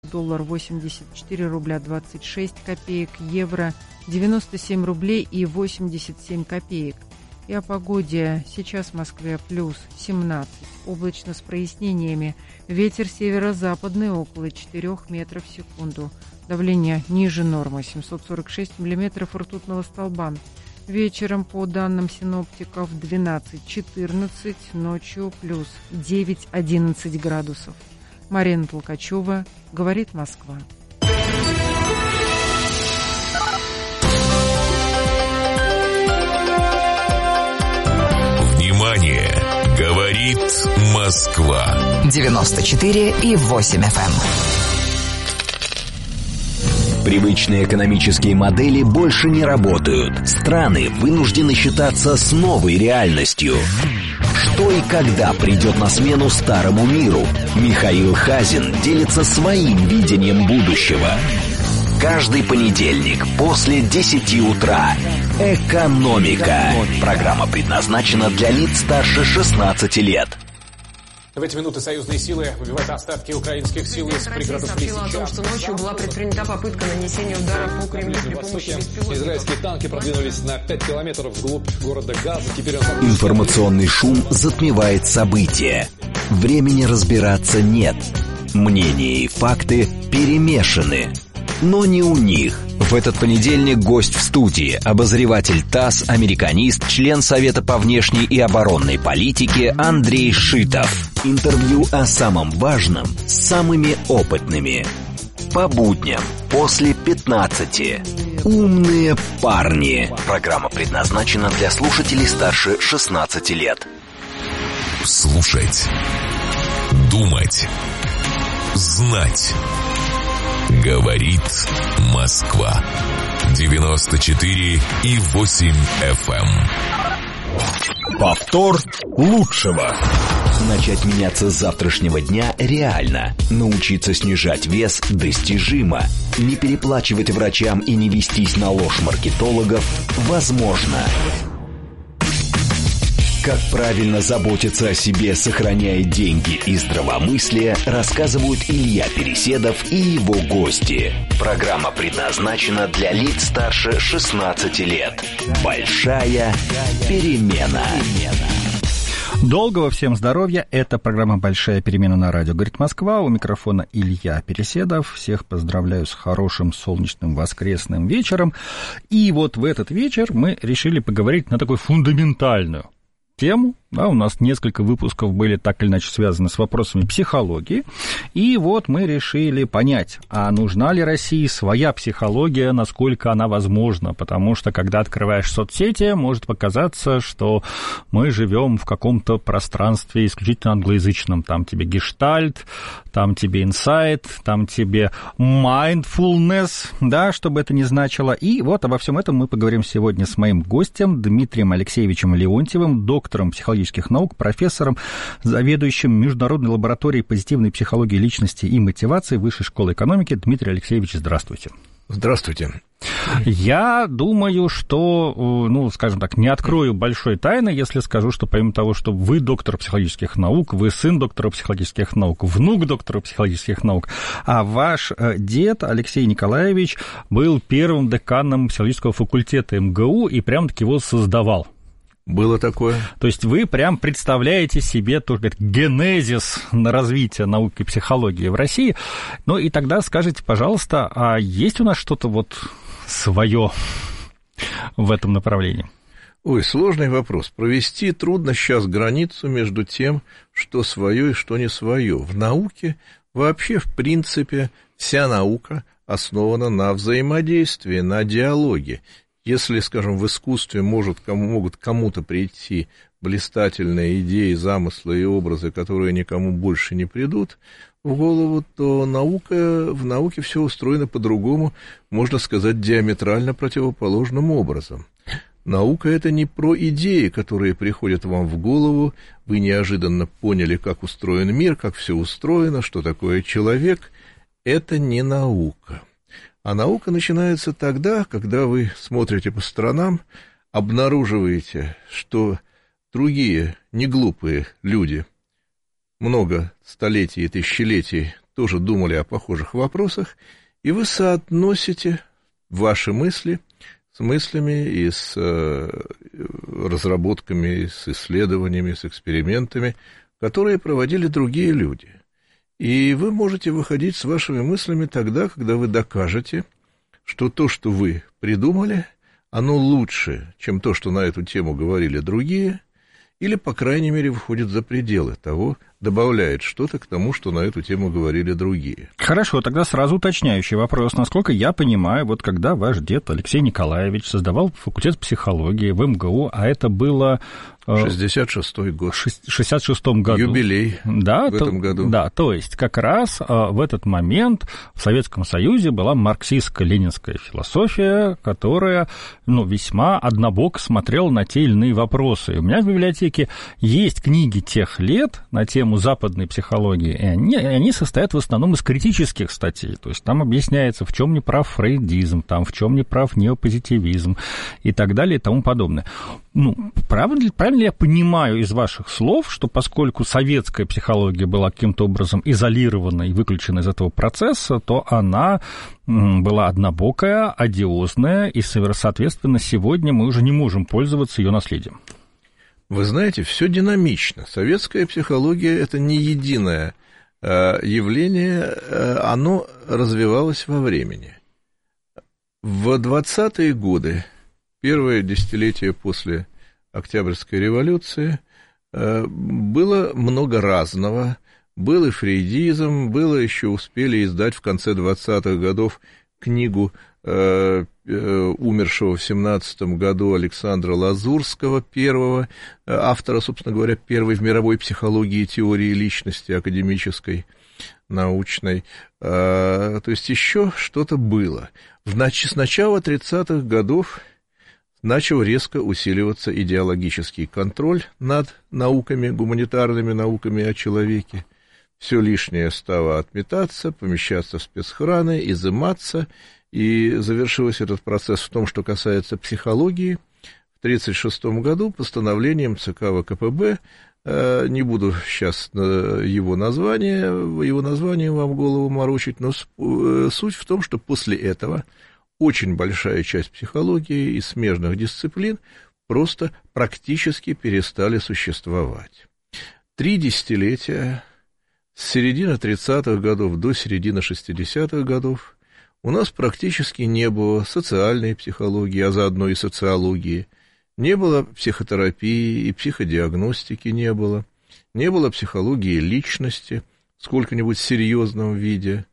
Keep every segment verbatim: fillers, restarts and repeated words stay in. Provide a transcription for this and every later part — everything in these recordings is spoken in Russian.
доллар восемьдесят четыре рубля двадцать шесть копеек, евро девяносто семь рублей и восемьдесят семь копеек. И о погоде. Сейчас в Москве плюс семнадцать, облачно с прояснениями. Ветер северо-западный около четырёх метров в секунду. Давление ниже нормы, семьсот сорок шесть миллиметров ртутного столба. Вечером, по данным синоптиков, двенадцать-четырнадцать, ночью плюс девять-одиннадцать градусов. Марина Толкачева, говорит Москва. Внимание! Говорит Москва. девяносто четыре и восемь эф эм. Привычные экономические модели больше не работают. Страны вынуждены считаться с новой реальностью. Что и когда придет на смену старому миру? Михаил Хазин делится своим видением будущего. Каждый понедельник после десяти утра. «Экономика». Программа предназначена для лиц старше шестнадцати лет. В эти минуты союзные силы выбивают остатки украинских сил из пригородов Лисичанска. Россия сообщила о том, что ночью была предпринята попытка нанесения удара по Кремлю при помощи беспилотников. Израильские танки продвинулись на пять километров вглубь города Газа. Теперь он... Информационный шум затмевает события. Времени разбираться нет. Мнения и факты перемешаны. Но не у них. В этот понедельник гость в студии, обозреватель ТАСС, американист, член Совета по внешней и оборонной политике Андрей Шитов. Интервью о самом важном с самыми опытными. По будням после пятнадцати. Умные парни. Программа предназначена для слушателей старше шестнадцати лет. Слушать. Думать. Знать. Говорит Москва. девяносто четыре и восемь эф эм. Повтор лучшего. Начать меняться с завтрашнего дня реально. Научиться снижать вес достижимо. Не переплачивать врачам и не вестись на ложь маркетологов возможно. Как правильно заботиться о себе, сохраняя деньги и здравомыслие, рассказывают Илья Переседов и его гости. Программа предназначена для лиц старше шестнадцати лет. Большая перемена. Долгого всем здоровья. Это программа «Большая перемена» на радио «Говорит Москва». У микрофона Илья Переседов. Всех поздравляю с хорошим солнечным воскресным вечером. И вот в этот вечер мы решили поговорить на такую фундаментальную тему. Да, у нас несколько выпусков были так или иначе связаны с вопросами психологии. И вот мы решили понять, а нужна ли России своя психология, насколько она возможна. Потому что, когда открываешь соцсети, может показаться, что мы живем в каком-то пространстве исключительно англоязычном. Там тебе гештальт, там тебе инсайт, там тебе mindfulness, да, что бы это ни значило. И вот обо всем этом мы поговорим сегодня с моим гостем Дмитрием Алексеевичем Леонтьевым, доктором психологии наук, профессором, заведующим Международной лабораторией позитивной психологии личности и мотивации Высшей школы экономики. Дмитрий Алексеевич, здравствуйте. Здравствуйте. Я думаю, что, ну, скажем так, не открою большой тайны, если скажу, что помимо того, что вы доктор психологических наук, вы сын доктора психологических наук, внук доктора психологических наук, а ваш дед Алексей Николаевич был первым деканом психологического факультета эм гэ у и прям-таки его создавал. Было такое. То есть вы прям представляете себе только генезис на развитие науки и психологии в России. Ну и тогда скажите, пожалуйста, а есть у нас что-то вот свое в этом направлении? Ой, сложный вопрос. Провести трудно сейчас границу между тем, что свое и что не свое. В науке вообще, в принципе, вся наука основана на взаимодействии, на диалоге. Если, скажем, в искусстве может, кому, могут кому-то прийти блистательные идеи, замыслы и образы, которые никому больше не придут в голову, то наука, в науке все устроено по-другому, можно сказать, диаметрально противоположным образом. Наука — это не про идеи, которые приходят вам в голову, вы неожиданно поняли, как устроен мир, как все устроено, что такое человек. Это не наука. А наука начинается тогда, когда вы смотрите по сторонам, обнаруживаете, что другие неглупые люди много столетий и тысячелетий тоже думали о похожих вопросах, и вы соотносите ваши мысли с мыслями и с э, разработками, с исследованиями, с экспериментами, которые проводили другие люди. И вы можете выходить с вашими мыслями тогда, когда вы докажете, что то, что вы придумали, оно лучше, чем то, что на эту тему говорили другие, или, по крайней мере, выходит за пределы того, добавляет что-то к тому, что на эту тему говорили другие. Хорошо, тогда сразу уточняющий вопрос. Насколько я понимаю, вот когда ваш дед Алексей Николаевич создавал факультет психологии в эм гэ у, а это было... шестьдесят шестой год. В шестьдесят шестом году. Юбилей да, в этом то, году. Да, то есть как раз в этот момент в Советском Союзе была марксистско-ленинская философия, которая, ну, весьма однобоко смотрела на те или иные вопросы. И у меня в библиотеке есть книги тех лет на тему западной психологии, и они, и они состоят в основном из критических статей. То есть там объясняется, в чем не прав фрейдизм, там, в чем не прав неопозитивизм и так далее и тому подобное. Ну, правильно, правильно ли я понимаю из ваших слов, что поскольку советская психология была каким-то образом изолирована и выключена из этого процесса, то она была однобокая, одиозная, и, соответственно, сегодня мы уже не можем пользоваться ее наследием? Вы знаете, все динамично. Советская психология – это не единое явление, оно развивалось во времени. В двадцатые годы, первое десятилетие после Октябрьской революции, было много разного. Был и фрейдизм, было еще успели издать в конце двадцатых годов книгу э, э, умершего в семнадцатом году Александра Лазурского, первого автора, собственно говоря, первой в мировой психологии теории личности, академической, научной. Э, то есть еще что-то было. В, с начала тридцатых годов начал резко усиливаться идеологический контроль над науками, гуманитарными науками о человеке. Все лишнее стало отметаться, помещаться в спецхраны, изыматься, и завершился этот процесс в том, что касается психологии. В тридцать шестом году постановлением ЦК ВКПБ, э, не буду сейчас его название, его названием вам голову морочить, но суть в том, что после этого очень большая часть психологии и смежных дисциплин просто практически перестали существовать. Три десятилетия, с середины тридцатых годов до середины шестидесятых годов, у нас практически не было социальной психологии, а заодно и социологии, не было психотерапии и психодиагностики не было, не было психологии личности в сколько-нибудь серьезном виде.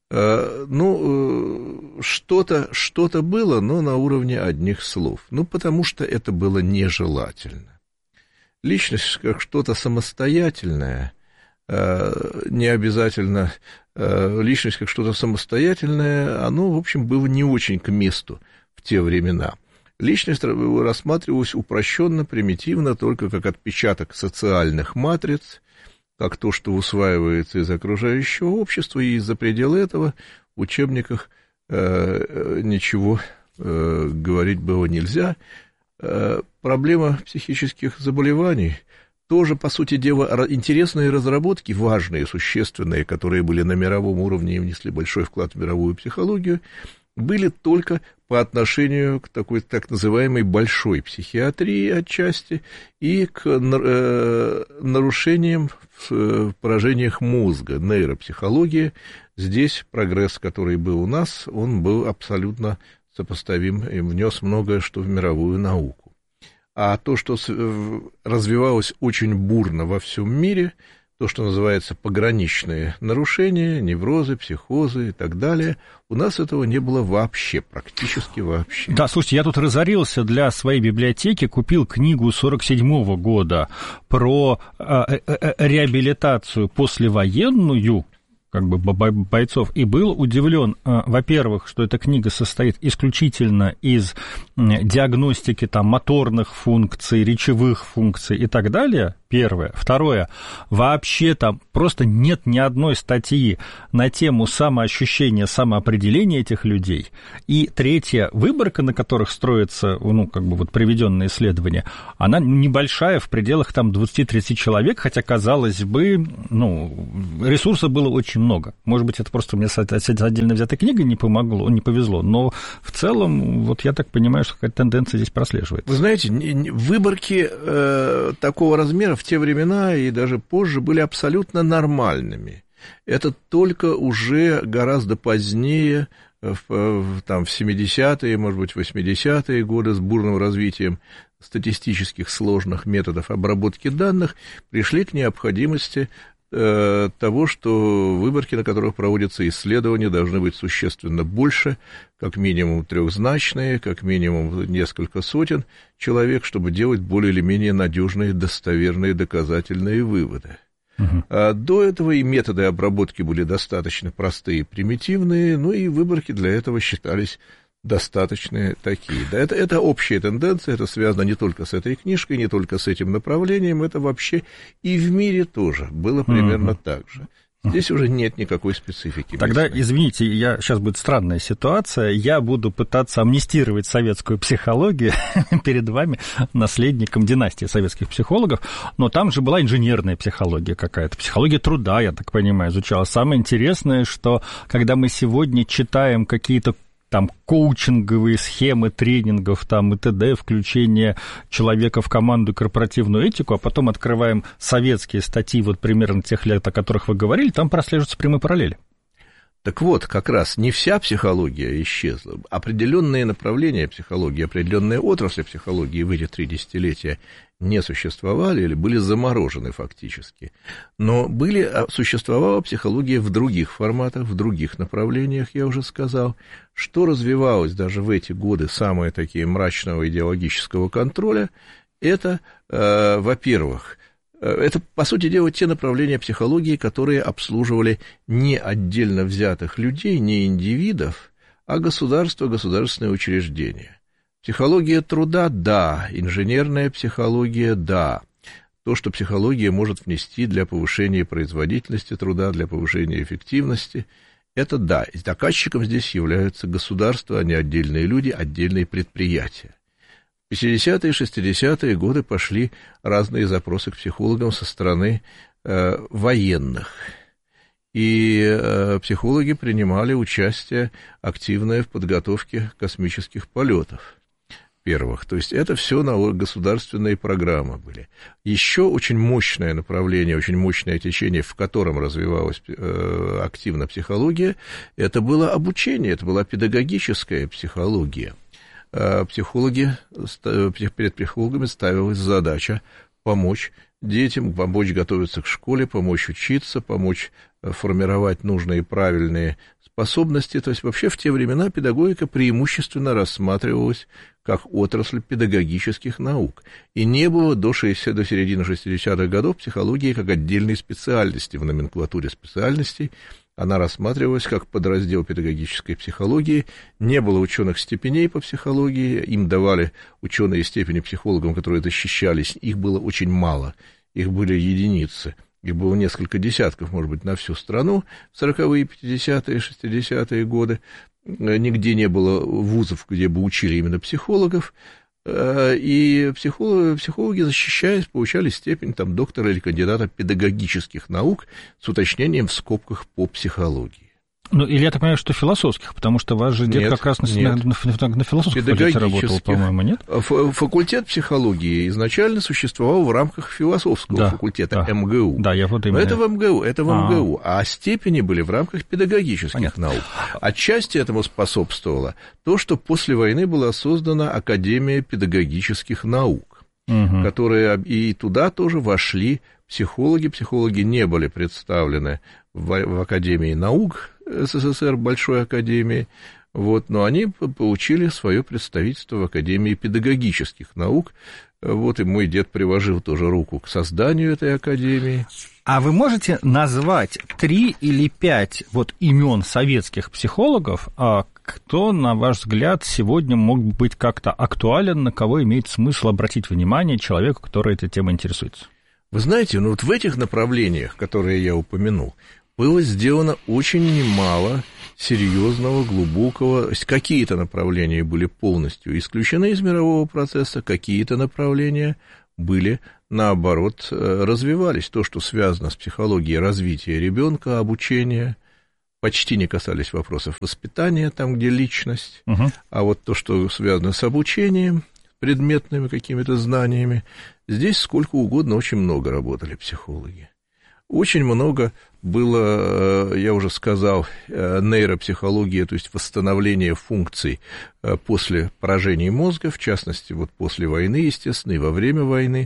Ну, что-то, что-то было, но на уровне одних слов. Ну, потому что это было нежелательно. Личность как что-то самостоятельное, не обязательно личность как что-то самостоятельное, оно, в общем, было не очень к месту в те времена. Личность рассматривалась упрощенно, примитивно, только как отпечаток социальных матриц, как то, что усваивается из окружающего общества, и из-за предела этого в учебниках э, ничего э, говорить было нельзя. Э, проблема психических заболеваний тоже, по сути дела, интересные разработки, важные, существенные, которые были на мировом уровне и внесли большой вклад в мировую психологию, были только по отношению к такой так называемой большой психиатрии отчасти и к э, нарушениям в поражениях мозга, нейропсихологии. Здесь прогресс, который был у нас, он был абсолютно сопоставим и внес многое, что в мировую науку. А то, что развивалось очень бурно во всем мире, то, что называется пограничные нарушения, неврозы, психозы и так далее, у нас этого не было вообще, практически вообще. Да, слушайте, я тут разорился для своей библиотеки, купил книгу сорок седьмого года про э, э, реабилитацию послевоенную, как бы бойцов, и был удивлен, во-первых, что эта книга состоит исключительно из диагностики там, моторных функций, речевых функций и так далее, Первое. Второе. Вообще там просто нет ни одной статьи на тему самоощущения, самоопределения этих людей. И третье. Выборка, на которых строится, ну, как бы вот приведенное исследование, она небольшая, в пределах там двадцать-тридцать человек, хотя, казалось бы, ну, ресурсов было очень много. Может быть, это просто мне с отдельно взятой книгой не помогло, не повезло, но в целом, вот я так понимаю, что какая-то тенденция здесь прослеживается. Вы знаете, выборки э, такого размера в те времена и даже позже были абсолютно нормальными. Это только уже гораздо позднее, в, в, там, в семидесятые, может быть, восьмидесятые годы, с бурным развитием статистических сложных методов обработки данных, пришли к необходимости э, того, что выборки, на которых проводятся исследования, должны быть существенно больше, как минимум трехзначные, как минимум несколько сотен человек, чтобы делать более или менее надежные, достоверные, доказательные выводы. Uh-huh. А до этого и методы обработки были достаточно простые, примитивные, ну и выборки для этого считались достаточно такие. Да, это, это общая тенденция, это связано не только с этой книжкой, не только с этим направлением, это вообще и в мире тоже было примерно uh-huh. так же. Здесь уже нет никакой специфики. Тогда, извините, я, сейчас будет странная ситуация, я буду пытаться амнистировать советскую психологию перед вами, наследником династии советских психологов, но там же была инженерная психология какая-то, психология труда, я так понимаю, изучала. Самое интересное, что когда мы сегодня читаем какие-то там коучинговые схемы тренингов там, и т.д., включение человека в команду, корпоративную этику, а потом открываем советские статьи вот примерно тех лет, о которых вы говорили, там прослеживаются прямые параллели. Так вот, как раз не вся психология исчезла. Определенные направления психологии, определенные отрасли психологии в эти три десятилетия не существовали или были заморожены фактически. Но были, существовала психология в других форматах, в других направлениях, я уже сказал. Что развивалось даже в эти годы, самые такие мрачного идеологического контроля, это, э, во-первых, это, по сути дела, те направления психологии, которые обслуживали не отдельно взятых людей, не индивидов, а государства, государственные учреждения. Психология труда – да, инженерная психология – да. То, что психология может внести для повышения производительности труда, для повышения эффективности – это да. И заказчиком здесь являются государства, а не отдельные люди, отдельные предприятия. В пятидесятые, шестидесятые годы пошли разные запросы к психологам со стороны э, военных. И э, психологи принимали участие активное в подготовке космических полетов первых. То есть это все на государственные программы были. Еще очень мощное направление, очень мощное течение, в котором развивалась э, активно психология, это было обучение, это была педагогическая психология. Психологи, перед психологами ставилась задача помочь детям, помочь готовиться к школе, помочь учиться, помочь формировать нужные и правильные способности. То есть вообще в те времена педагогика преимущественно рассматривалась как отрасль педагогических наук. И не было до, шестидесятых, до середины шестидесятых годов психологии как отдельной специальности в номенклатуре специальностей. Она рассматривалась как подраздел педагогической психологии, не было ученых степеней по психологии, им давали ученые степени психологам, которые защищались, их было очень мало, их были единицы, их было несколько десятков, может быть, на всю страну в сороковые, пятидесятые, шестидесятые годы, нигде не было вузов, где бы учили именно психологов, и психологи, психологи, защищаясь, получали степень там, доктора или кандидата педагогических наук с уточнением в скобках по психологии. Ну, или я так понимаю, что философских, потому что ваш же дед нет, как раз на, на, на, на философском факультете работал, по-моему, нет? Факультет психологии изначально существовал в рамках философского да, факультета да. МГУ. Да, я вот именно... Но это в МГУ, это в МГУ, а, а степени были в рамках педагогических Понятно. Наук. Отчасти этому способствовало то, что после войны была создана Академия педагогических наук, угу. которая и туда тоже вошли психологи. Психологи не были представлены в, в Академии наук СССР, Большой Академии, вот, но они получили свое представительство в Академии педагогических наук. Вот, и мой дед приложил тоже руку к созданию этой академии. А вы можете назвать три или пять вот имен советских психологов, кто, на ваш взгляд, сегодня мог быть как-то актуален, на кого имеет смысл обратить внимание человеку, который этой темой интересуется? Вы знаете, ну вот в этих направлениях, которые я упомянул, было сделано очень немало серьезного, глубокого. Какие-то направления были полностью исключены из мирового процесса, какие-то направления были, наоборот, развивались. То, что связано с психологией развития ребенка, обучения, почти не касались вопросов воспитания, там, где личность, угу. А вот то, что связано с обучением, предметными какими-то знаниями, здесь сколько угодно, очень много работали психологи. Очень много было, я уже сказал, нейропсихология, то есть восстановление функций после поражений мозга, в частности, вот после войны, естественно, и во время войны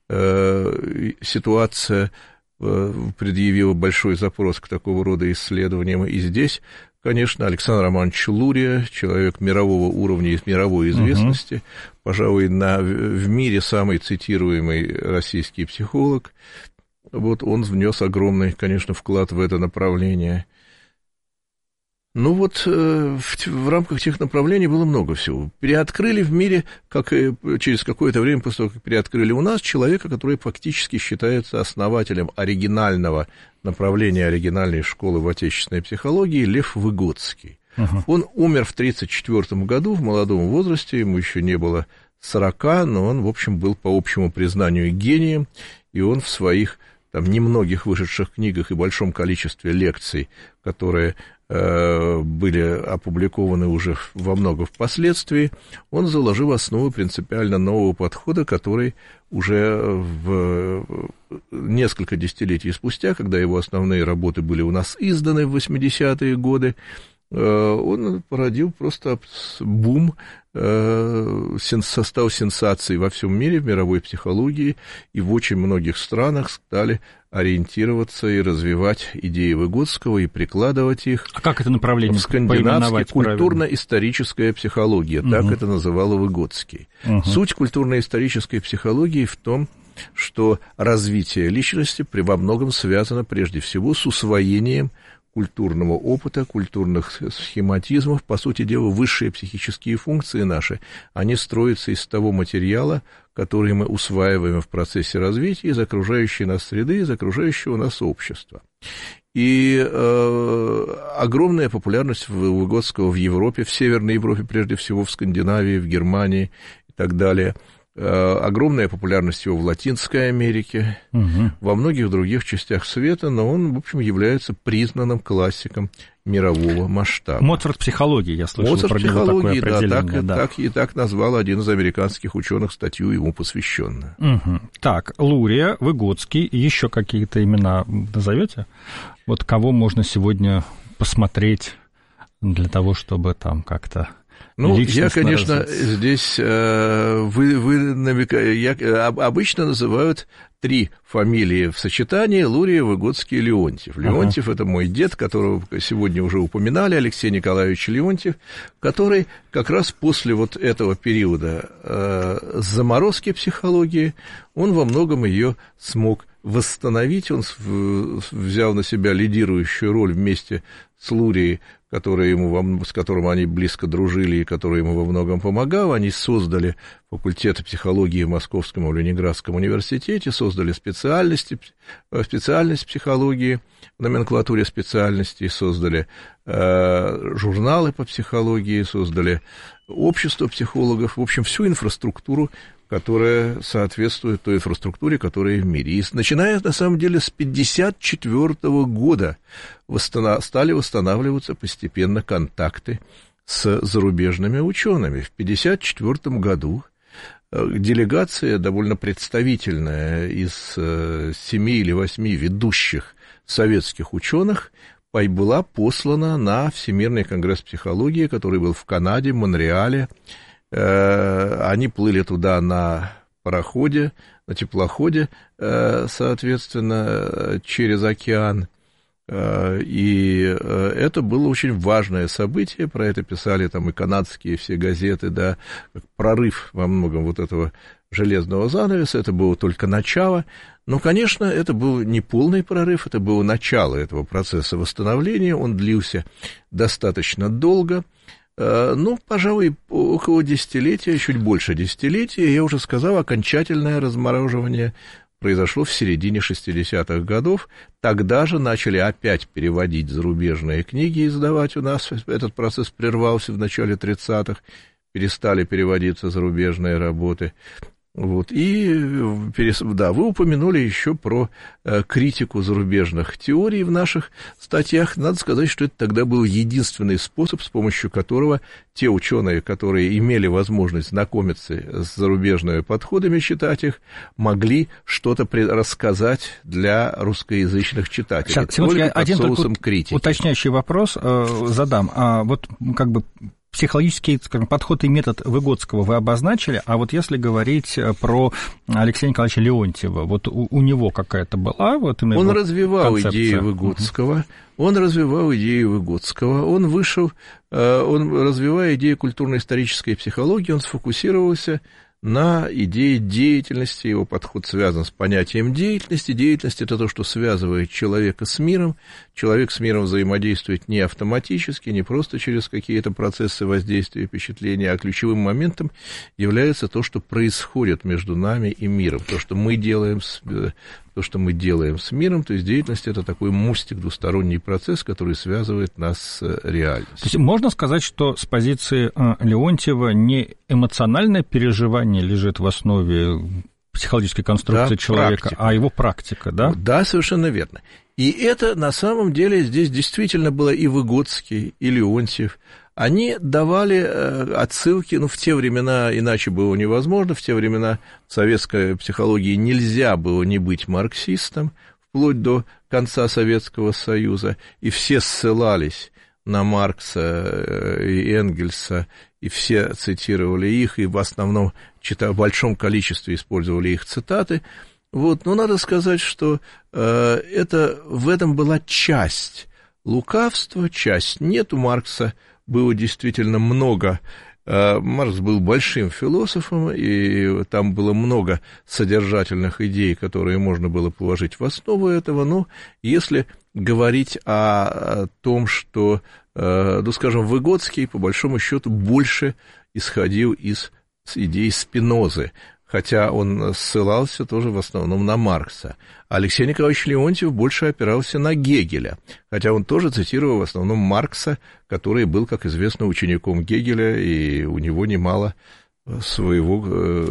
ситуация предъявила большой запрос к такого рода исследованиям. И здесь, конечно, Александр Романович Лурия, человек мирового уровня и мировой известности, угу. Пожалуй, на, в мире самый цитируемый российский психолог. Вот он внес огромный, конечно, вклад в это направление. Ну вот в, в рамках тех направлений было много всего. Переоткрыли в мире, как и через какое-то время после того, как переоткрыли у нас, человека, который фактически считается основателем оригинального направления, оригинальной школы в отечественной психологии, Лев Выгодский. Uh-huh. Он умер в тридцать четвёртом году, в молодом возрасте, ему еще не было сорока, но он, в общем, был по общему признанию гением, и он в своих там немногих вышедших книгах и большом количестве лекций, которые э, были опубликованы уже во много впоследствии, он заложил основу принципиально нового подхода, который уже в несколько десятилетий спустя, когда его основные работы были у нас изданы в восьмидесятые годы, он породил просто бум, состав сенсаций во всем мире, в мировой психологии, и в очень многих странах стали ориентироваться и развивать идеи Выгодского и прикладывать их. А как это направление? Скандинавская культурно-историческая психология, угу. Так это называл Выгодский. Угу. Суть культурно-исторической психологии в том, что развитие личности во многом связано прежде всего с усвоением культурного опыта, культурных схематизмов. По сути дела, высшие психические функции наши, они строятся из того материала, который мы усваиваем в процессе развития из окружающей нас среды, из окружающего нас общества. И э, огромная популярность Выгодского в Европе, в Северной Европе, прежде всего в Скандинавии, в Германии и так далее. Огромная популярность его в Латинской Америке, угу. Во многих других частях света, но он, в общем, является признанным классиком мирового масштаба. Моцарт психологии, я слышал Моцарт про него такое определение. Да, так, да. Так, и так назвал один из американских ученых статью, ему посвященную. Угу. Так, Лурия, Выгодский, еще какие-то имена назовете? Вот кого можно сегодня посмотреть для того, чтобы там как-то... Ну, я, конечно, развиться. Здесь вы, вы намекаете, обычно называют три фамилии в сочетании: Лурия, Выгодский и Леонтьев. Леонтьев, ага. Это мой дед, которого сегодня уже упоминали, Алексей Николаевич Леонтьев, который как раз после вот этого периода э, заморозки психологии, он во многом ее смог восстановить, он взял на себя лидирующую роль вместе с Лурией, который ему, с которым они близко дружили и который ему во многом помогал. Они создали факультеты психологии в Московском и Ленинградском университете, создали специальности, специальность психологии в номенклатуре специальностей, создали э, журналы по психологии, создали общество психологов, в общем, всю инфраструктуру, которая соответствует той инфраструктуре, которая в мире. И начиная, на самом деле, с пятьдесят четвёртого года восстанов... стали восстанавливаться постепенно контакты с зарубежными учеными. В пятьдесят четвёртом году делегация, довольно представительная, из семи или восьми ведущих советских ученых, была послана на Всемирный конгресс психологии, который был в Канаде, в Монреале. Они плыли туда на пароходе, на теплоходе, соответственно, через океан. И это было очень важное событие, про это писали там и канадские все газеты, да, прорыв во многом вот этого железного занавеса, это было только начало. Но, конечно, это был не полный прорыв, это было начало этого процесса восстановления, он длился достаточно долго. Ну, пожалуй, около десятилетия, чуть больше десятилетия, я уже сказал, окончательное размораживание произошло в середине шестидесятых годов. Тогда же начали опять переводить зарубежные книги и издавать у нас. Этот процесс прервался в начале тридцатых, перестали переводиться зарубежные работы. Вот. И, да, вы упомянули еще про э, критику зарубежных теорий в наших статьях. Надо сказать, что это тогда был единственный способ, с помощью которого те ученые, которые имели возможность знакомиться с зарубежными подходами, читать их, могли что-то рассказать для русскоязычных читателей. Сейчас, только я один соусом критики. Уточняющий вопрос э, задам. А вот как бы психологический, скажем, подход и метод Выгодского вы обозначили, а вот если говорить про Алексея Николаевича Леонтьева, вот у, у него какая-то была вот именно Он развивал концепция? идеи Выгодского, uh-huh. он развивал идеи Выгодского, он вышел, он, развивая идеи культурно-исторической психологии, он сфокусировался на идее деятельности, его подход связан с понятием деятельности. Деятельность – это то, что связывает человека с миром. Человек с миром взаимодействует не автоматически, не просто через какие-то процессы воздействия и впечатления, а ключевым моментом является то, что происходит между нами и миром, то, что мы делаем с, то, что мы делаем с миром. То есть деятельность – это такой мостик, двусторонний процесс, который связывает нас с реальностью. То есть можно сказать, что с позиции Леонтьева не эмоциональное переживание лежит в основе психологической конструкции да, человека, практика. А его практика, да? Да, совершенно верно. И это на самом деле здесь действительно было и Выгодский, и Леонтьев. Они давали отсылки, ну, в те времена иначе было невозможно, в те времена в советской психологии нельзя было не быть марксистом, вплоть до конца Советского Союза, и все ссылались на Маркса и Энгельса, и все цитировали их, и в основном в большом количестве использовали их цитаты. Вот. Но надо сказать, что э, это, в этом была часть лукавства, часть нет. У Маркса было действительно много. Э, Маркс был большим философом, и там было много содержательных идей, которые можно было положить в основу этого. Но если говорить о, о том, что, э, ну, скажем, Выгодский, по большому счету, больше исходил из идей Спинозы, хотя он ссылался тоже в основном на Маркса. Алексей Николаевич Леонтьев больше опирался на Гегеля, хотя он тоже цитировал в основном Маркса, который был, как известно, учеником Гегеля, и у него немало своего,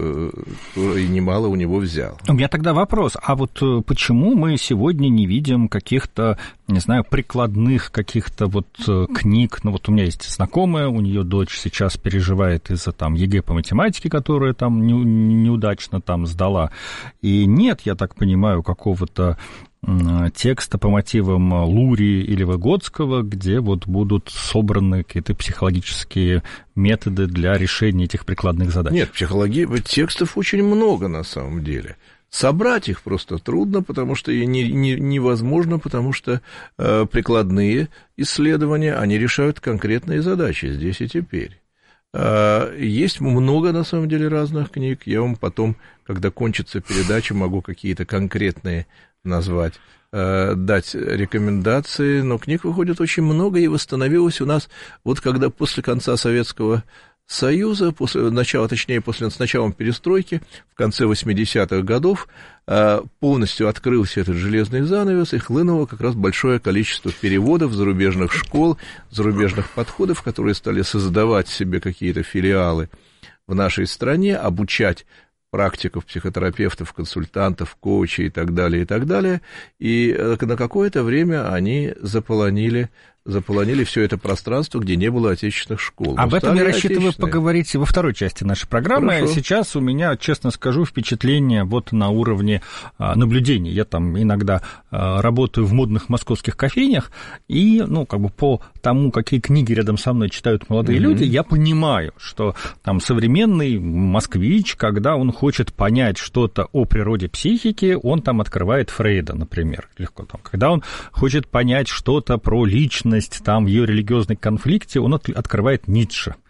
и немало у него взял. У меня тогда вопрос, а вот почему мы сегодня не видим каких-то, не знаю, прикладных каких-то вот книг? Ну вот у меня есть знакомая, у нее дочь сейчас переживает из-за там ЕГЭ по математике, которая там не, неудачно там сдала, и нет, я так понимаю, какого-то текста по мотивам Лурии или Выгодского, где вот будут собраны какие-то психологические методы для решения этих прикладных задач. Нет, психологии, текстов очень много на самом деле. Собрать их просто трудно, потому что и не, не, невозможно, потому что э, прикладные исследования, они решают конкретные задачи здесь и теперь. Э, есть много, на самом деле, разных книг. Я вам потом, когда кончится передача, могу какие-то конкретные назвать, э, дать рекомендации, но книг выходит очень много, и восстановилось у нас, вот когда после конца Советского Союза, после начала, точнее, после, с началом перестройки, в конце восьмидесятых годов, э, полностью открылся этот железный занавес, и хлынуло как раз большое количество переводов зарубежных школ, зарубежных подходов, которые стали создавать себе какие-то филиалы в нашей стране, обучать практиков, психотерапевтов, консультантов, коучей и так далее, и так далее. И на какое-то время они заполонили, заполонили все это пространство, где не было отечественных школ. Об этом я рассчитываю поговорить во второй части нашей программы. Хорошо. Сейчас у меня, честно скажу, впечатление вот на уровне наблюдений. Я там иногда работаю в модных московских кофейнях, и, ну, как бы по тому, какие книги рядом со мной читают молодые mm-hmm. люди, я понимаю, что там современный москвич, когда он хочет понять что-то о природе психики, он там открывает Фрейда, например, легко там. Когда он хочет понять что-то про личность, там, в ее религиозной конфликте, он открывает Ницше.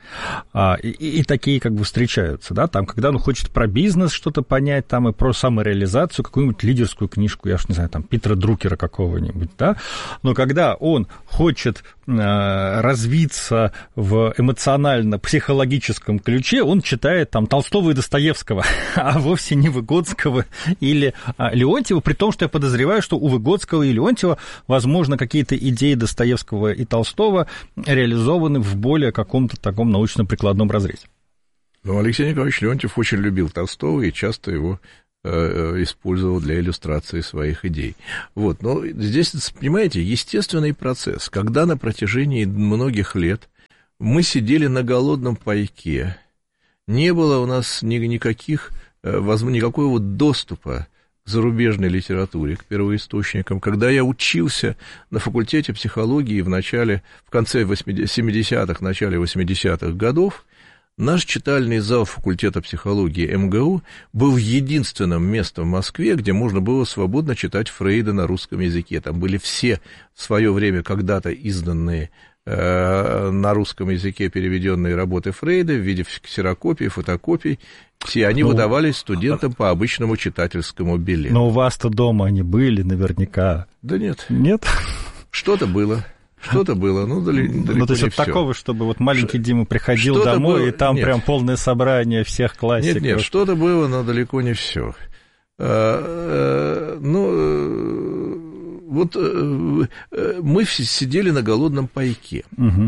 А, и, и такие как бы встречаются, да, там, когда он хочет про бизнес что-то понять, там, и про самореализацию, какую-нибудь лидерскую книжку, я уж не знаю, там, Питера Друкера какого-нибудь, да, но когда он хочет э, развиться в эмоционально-психологическом ключе, он читает, там, Толстого и Достоевского, а вовсе не Выгодского или а, Леонтьева, при том, что я подозреваю, что у Выгодского и Леонтьева, возможно, какие-то идеи Достоевского и Толстого реализованы в более каком-то таком научно-прикладном разрезе. Ну, Алексей Николаевич Леонтьев очень любил Толстого и часто его э, использовал для иллюстрации своих идей. Вот, но здесь, понимаете, естественный процесс, когда на протяжении многих лет мы сидели на голодном пайке, не было у нас ни, никаких, э, возможно, никакого доступа к зарубежной литературе, к первоисточникам. Когда я учился на факультете психологии в начале, в конце семидесятых, начале восьмидесятых годов, наш читальный зал факультета психологии эм гэ у был единственным местом в Москве, где можно было свободно читать Фрейда на русском языке. Там были все в свое время когда-то изданные э, на русском языке переведенные работы Фрейда в виде ксерокопий, фотокопий. Все они ну, выдавались студентам по обычному читательскому билету. Но у вас-то дома они были наверняка. Да нет. Нет? Что-то было. Что-то было, ну, далеко, далеко ну, то есть не вот все. Такого, чтобы вот маленький Ш... Дима приходил что-то домой, было... и там нет. прям полное собрание всех классиков. Нет, нет, что-то было, но далеко не все. А, а, ну, вот а, мы сидели на голодном пайке. Угу.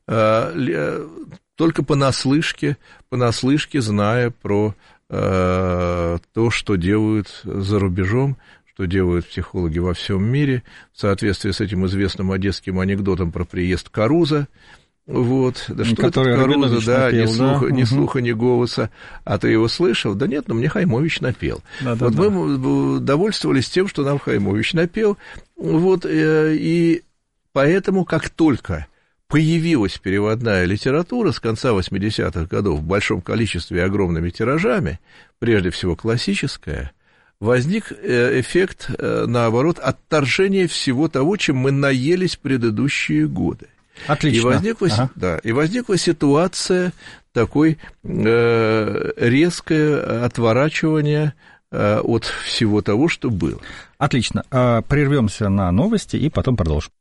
А, только понаслышке, понаслышке, зная про а, то, что делают за рубежом, что делают психологи во всем мире, в соответствии с этим известным одесским анекдотом про приезд Каруза. Вот, да что это Каруза, да, напел, ни, слуха, да? ни слуха, ни голоса. А ты его слышал? Да нет, но мне Хаймович напел. Да, да, вот да. Мы довольствовались тем, что нам Хаймович напел. Вот, и поэтому, как только появилась переводная литература с конца восьмидесятых годов в большом количестве и огромными тиражами, прежде всего классическая, возник эффект, наоборот, отторжения всего того, чем мы наелись предыдущие годы. Отлично. И возникла, ага. да, и возникла ситуация такой э, резкое отворачивание э, от всего того, что было. Отлично. Прервемся на новости и потом продолжим.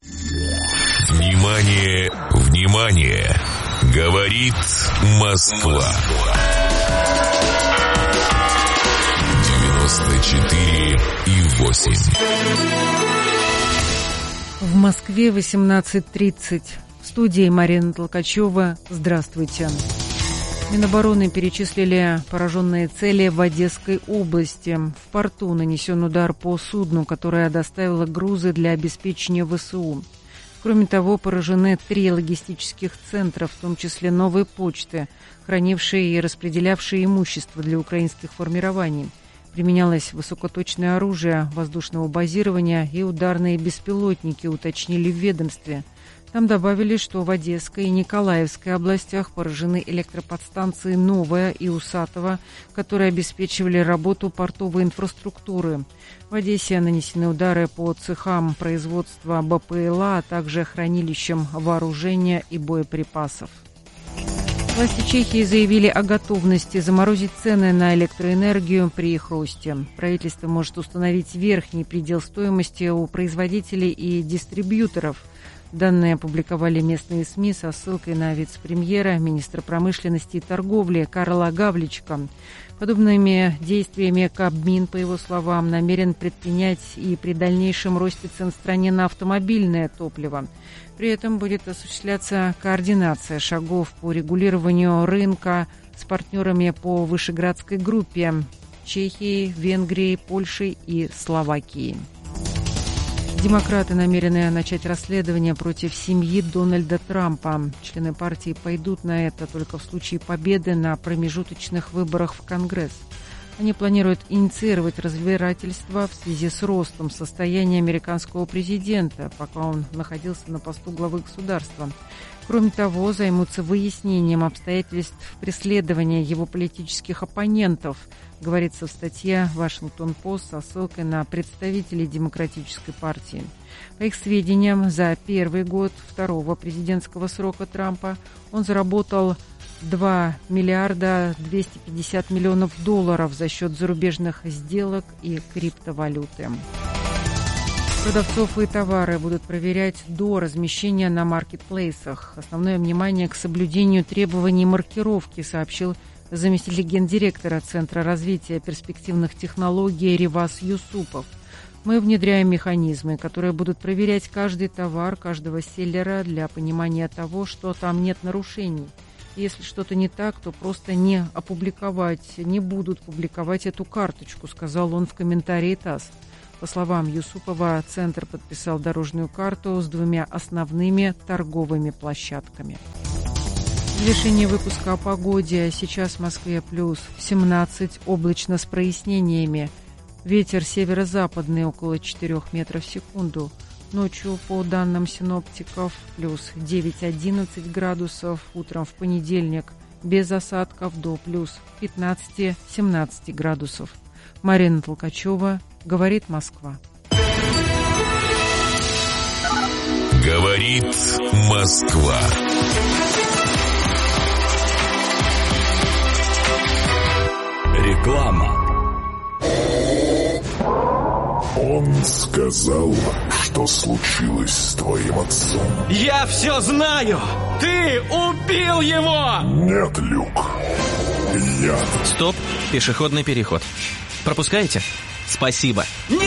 Внимание, внимание! Говорит Москва. девяносто четыре и восемь. В Москве восемнадцать тридцать. В студии Марина Толкачева. Здравствуйте. Минобороны перечислили пораженные цели в Одесской области. В порту нанесен удар по судну, которое доставило грузы для обеспечения вэ эс у. Кроме того, поражены три логистических центра, в том числе новые почты, хранившие и распределявшие имущество для украинских формирований. Применялось высокоточное оружие воздушного базирования и ударные беспилотники, уточнили в ведомстве. Там добавили, что в Одесской и Николаевской областях поражены электроподстанции «Новая» и «Усатова», которые обеспечивали работу портовой инфраструктуры. В Одессе нанесены удары по цехам производства бэ пэ эл а, а также хранилищам вооружения и боеприпасов. Власти Чехии заявили о готовности заморозить цены на электроэнергию при их росте. Правительство может установить верхний предел стоимости у производителей и дистрибьюторов. Данные опубликовали местные СМИ со ссылкой на вице-премьера, министра промышленности и торговли Карла Гавличка. Подобными действиями Кабмин, по его словам, намерен предпринять и при дальнейшем росте цен в стране на автомобильное топливо. При этом будет осуществляться координация шагов по регулированию рынка с партнерами по Вышеградской группе – Чехией, Венгрией, Польшей и Словакией. Демократы намерены начать расследование против семьи Дональда Трампа. Члены партии пойдут на это только в случае победы на промежуточных выборах в Конгресс. Они планируют инициировать разбирательство в связи с ростом состояния американского президента, пока он находился на посту главы государства. Кроме того, займутся выяснением обстоятельств преследования его политических оппонентов, говорится в статье «Вашингтон-Пост» со ссылкой на представителей Демократической партии. По их сведениям, за первый год второго президентского срока Трампа он заработал два миллиарда двести пятьдесят миллионов долларов за счет зарубежных сделок и криптовалюты. Продавцов и товары будут проверять до размещения на маркетплейсах. Основное внимание к соблюдению требований маркировки, сообщил заместитель гендиректора Центра развития перспективных технологий Ривас Юсупов. Мы внедряем механизмы, которые будут проверять каждый товар, каждого селлера для понимания того, что там нет нарушений. Если что-то не так, то просто не опубликовать, не будут публиковать эту карточку, сказал он в комментарии ТАСС. По словам Юсупова, Центр подписал дорожную карту с двумя основными торговыми площадками. Завершение выпуска о погоде. Сейчас в Москве плюс семнадцать, облачно с прояснениями. Ветер северо-западный около четырёх метров в секунду. Ночью, по данным синоптиков, плюс девять-одиннадцать градусов. Утром в понедельник без осадков до плюс пятнадцать-семнадцать градусов. Марина Толкачева, говорит Москва. Говорит Москва. Реклама. Он сказал, что случилось с твоим отцом. Я все знаю! Ты убил его! Нет, Люк. Я. Стоп, пешеходный переход. Пропускаете? Спасибо. Нет!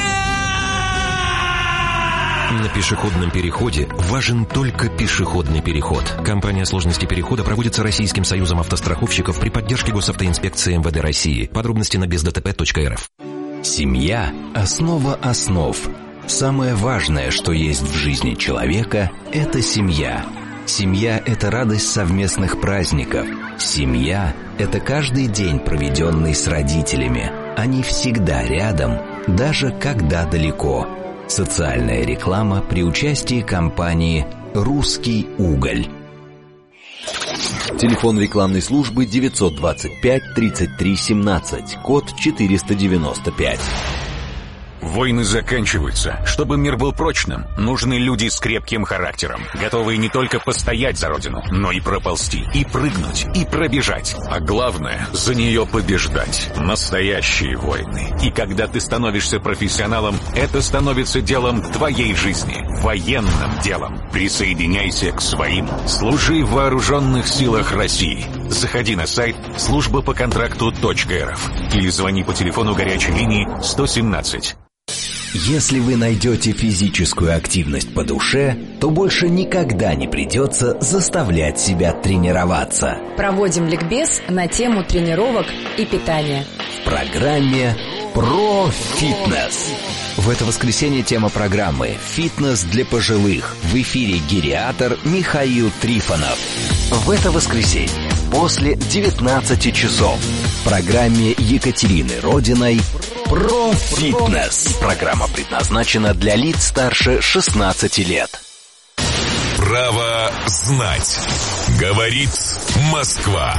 На пешеходном переходе важен только пешеходный переход. Кампания сложности перехода проводится Российским союзом автостраховщиков при поддержке Госавтоинспекции эм вэ дэ России. Подробности на без дэ тэ пэ точка эр эф. Семья – основа основ. Самое важное, что есть в жизни человека – это семья. Семья – это радость совместных праздников. Семья – это каждый день, проведенный с родителями. Они всегда рядом, даже когда далеко. Социальная реклама при участии компании «Русский уголь». Телефон рекламной службы девятьсот двадцать пять тридцать три семнадцать, код четыреста девяносто пять. Войны заканчиваются. Чтобы мир был прочным, нужны люди с крепким характером, готовые не только постоять за родину, но и проползти, и прыгнуть, и пробежать. А главное, за нее побеждать. Настоящие войны. И когда ты становишься профессионалом, это становится делом твоей жизни. Военным делом. Присоединяйся к своим. Служи в вооруженных силах России. Заходи на сайт служба по контракту точка эр эф или звони по телефону горячей линии сто семнадцать. Если вы найдете физическую активность по душе, то больше никогда не придется заставлять себя тренироваться. Проводим ликбез на тему тренировок и питания. В программе «Про фитнес». В это воскресенье тема программы «Фитнес для пожилых». В эфире гериатор Михаил Трифонов. В это воскресенье после девятнадцати часов в программе Екатерины Родиной «Про фитнес». Программа предназначена для лиц старше шестнадцати лет. Право знать. Говорит Москва.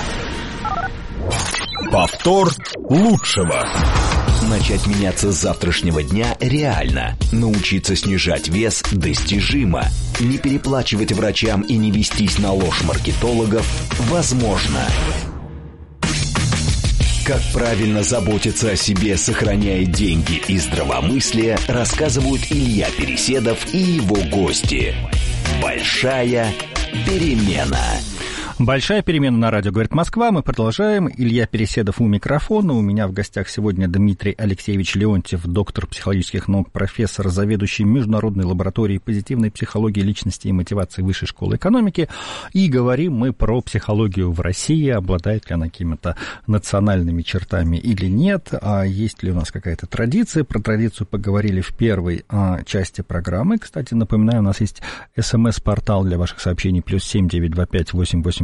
Повтор лучшего. Начать меняться с завтрашнего дня реально. Научиться снижать вес достижимо. Не переплачивать врачам и не вестись на ложь маркетологов возможно. Как правильно заботиться о себе, сохраняя деньги и здравомыслие, рассказывают Илья Переседов и его гости. Большая перемена. Большая перемена на радио «Говорит Москва». Мы продолжаем. Илья Переседов у микрофона. У меня в гостях сегодня Дмитрий Алексеевич Леонтьев, доктор психологических наук, профессор, заведующий Международной лабораторией позитивной психологии личности и мотивации Высшей школы экономики. И говорим мы про психологию в России. Обладает ли она какими-то национальными чертами или нет? А есть ли у нас какая-то традиция? Про традицию поговорили в первой а, части программы. Кстати, напоминаю, у нас есть смс-портал для ваших сообщений плюс семь девять два пять восемь восемь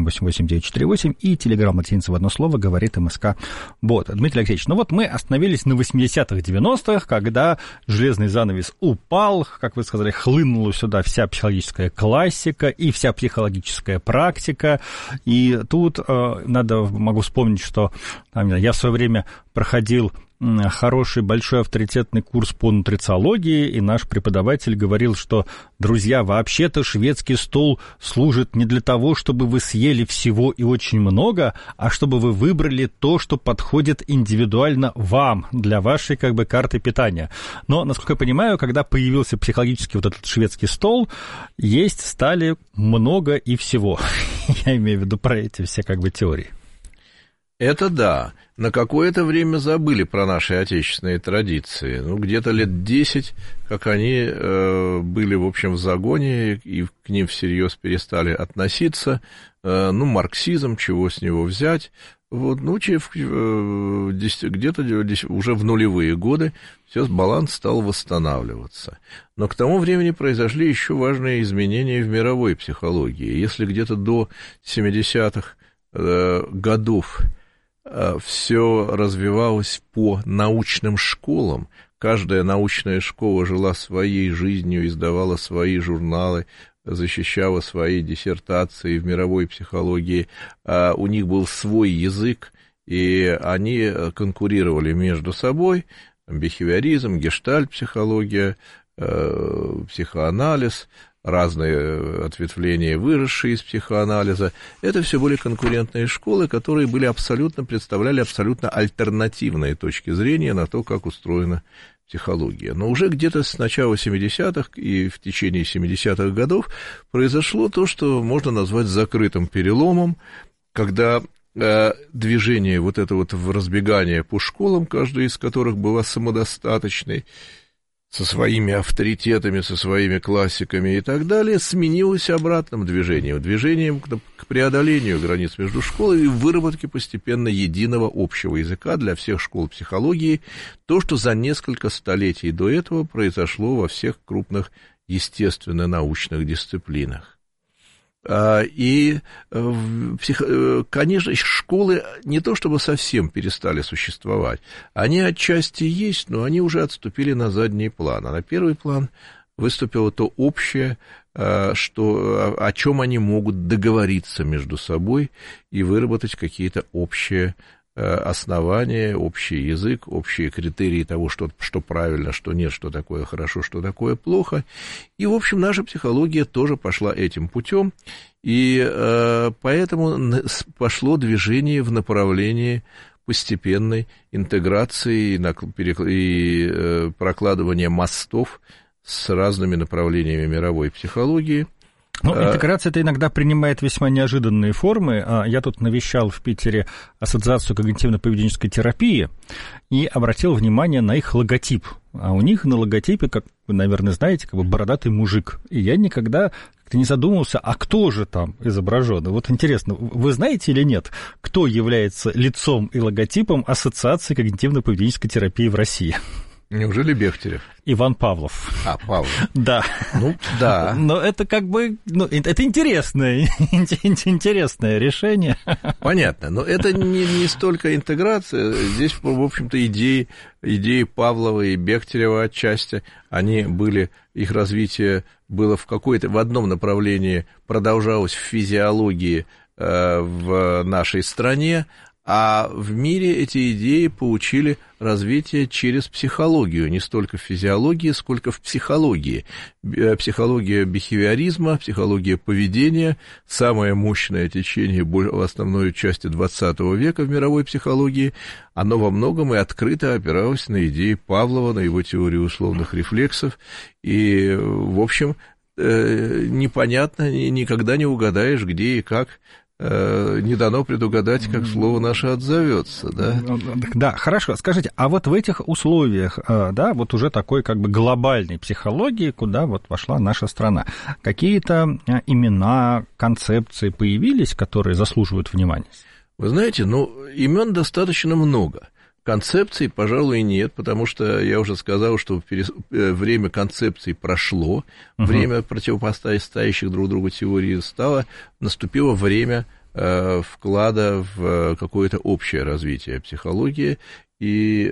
восемь восемь восемь девять четыре восемь и телеграм латиница в одно слово говорит МСК Бот. Дмитрий Алексеевич, ну вот мы остановились на восьмидесятых, девяностых, когда железный занавес упал, как вы сказали, хлынула сюда вся психологическая классика и вся психологическая практика. И тут э, надо, могу вспомнить, что там, я в свое время проходил хороший, большой авторитетный курс по нутрициологии, и наш преподаватель говорил, что, друзья, вообще-то шведский стол служит не для того, чтобы вы съели всего и очень много, а чтобы вы выбрали то, что подходит индивидуально вам, для вашей, как бы, карты питания. Но, насколько я понимаю, когда появился психологически вот этот шведский стол, есть стали много и всего. Я имею в виду про эти все, как бы, теории. Это да. На какое-то время забыли про наши отечественные традиции. Ну, где-то лет десять, как они э, были, в общем, в загоне, и к ним всерьез перестали относиться. Э, ну, марксизм, чего с него взять. Вот, ну, э, где-то уже в нулевые годы все, баланс стал восстанавливаться. Но к тому времени произошли еще важные изменения в мировой психологии. Если где-то до семидесятых э, годов все развивалось по научным школам. Каждая научная школа жила своей жизнью, издавала свои журналы, защищала свои диссертации в мировой психологии. У них был свой язык, и они конкурировали между собой. Бихевиоризм, гештальт-психология, психоанализ, разные ответвления, выросшие из психоанализа. Это все были конкурентные школы, которые были абсолютно, представляли абсолютно альтернативные точки зрения на то, как устроена психология. Но уже где-то с начала семидесятых и в течение семидесятых годов произошло то, что можно назвать закрытым переломом, когда э, движение вот это вот в разбегание по школам, каждая из которых была самодостаточной, со своими авторитетами, со своими классиками и так далее, сменилось обратным движением, движением к преодолению границ между школами и выработке постепенно единого общего языка для всех школ психологии, то, что за несколько столетий до этого произошло во всех крупных естественно-научных дисциплинах. И, конечно, школы не то чтобы совсем перестали существовать, они отчасти есть, но они уже отступили на задний план, а на первый план выступило то общее, что, о чем они могут договориться между собой и выработать какие-то общие основания, общий язык, общие критерии того, что, что правильно, что нет, что такое хорошо, что такое плохо. И, в общем, наша психология тоже пошла этим путем, и э, поэтому пошло движение в направлении постепенной интеграции и, и э, прокладывания мостов с разными направлениями мировой психологии. Ну, интеграция-то иногда принимает весьма неожиданные формы. Я тут навещал в Питере Ассоциацию когнитивно-поведенческой терапии и обратил внимание на их логотип. А у них на логотипе, как вы, наверное, знаете, как бы бородатый мужик. И я никогда как-то не задумывался, а кто же там изображен. Вот интересно, вы знаете или нет, кто является лицом и логотипом Ассоциации когнитивно-поведенческой терапии в России? Неужели Бехтерев? Иван Павлов. А, Павлов. Да. Ну, да. Но это как бы, ну, это интересное, интересное решение. Понятно, но это не, не столько интеграция, здесь, в общем-то, идеи, идеи Павлова и Бехтерева отчасти, они были, их развитие было в какой-то, в одном направлении, продолжалось в физиологии э, в нашей стране, а в мире эти идеи получили развитие через психологию, не столько в физиологии, сколько в психологии. Психология бихевиоризма, психология поведения, самое мощное течение в основной части двадцатого века в мировой психологии, оно во многом и открыто опиралось на идеи Павлова, на его теорию условных рефлексов, и, в общем, непонятно, никогда не угадаешь, где и как не дано предугадать, как слово наше отзовется, да? Да, хорошо. Скажите, а вот в этих условиях, да, вот уже такой как бы глобальной психологии, куда вот вошла наша страна, какие-то имена, концепции появились, которые заслуживают внимания? Вы знаете, ну, имен достаточно много. Концепций, пожалуй, нет, потому что я уже сказал, что перес... время концепций прошло, uh-huh. время противопоставящих друг другу теории стало, наступило время вклада в какое-то общее развитие психологии. И,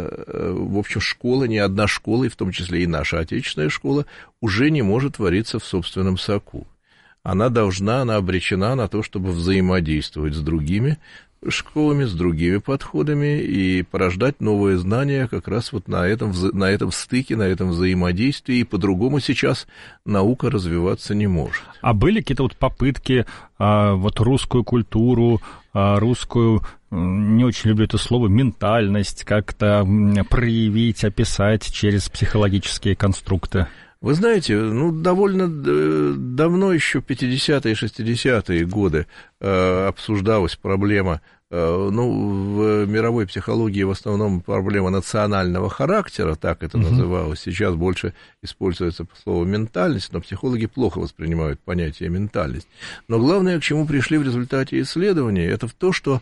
в общем, школа, ни одна школа, и в том числе и наша отечественная школа, уже не может вариться в собственном соку. Она должна, она обречена на то, чтобы взаимодействовать с другими школами, с другими подходами и порождать новые знания как раз вот на этом, на этом стыке, на этом взаимодействии, и по-другому сейчас наука развиваться не может. А были какие-то вот попытки а, вот русскую культуру, а, русскую, не очень люблю это слово, ментальность как-то проявить, описать через психологические конструкты? Вы знаете, ну, довольно давно, еще в пятидесятые и шестидесятые годы, э, обсуждалась проблема, э, ну, в мировой психологии в основном проблема национального характера, так это uh-huh. называлось, сейчас больше используется слово «ментальность», но психологи плохо воспринимают понятие «ментальность». Но главное, к чему пришли в результате исследований, это в то, что